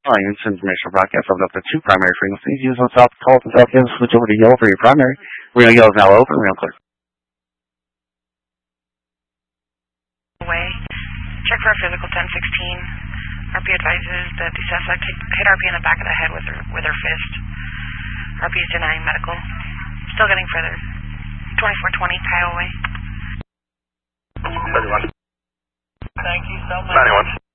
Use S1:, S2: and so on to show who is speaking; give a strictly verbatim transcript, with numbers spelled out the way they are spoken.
S1: Alliance informational broadcast of up to two primary frequencies. Use on South Call to South Yellow, switch over to yellow for your primary. Real yellow is now open, real clear.
S2: Away. Check for a physical ten sixteen. R P advises that the suspect hit R P in the back of the head with her, with her fist. R P is denying medical. Still getting further. twenty-four twenty, Kyle away.
S3: thirty-one.
S2: Thank you so much.
S3: ninety-one.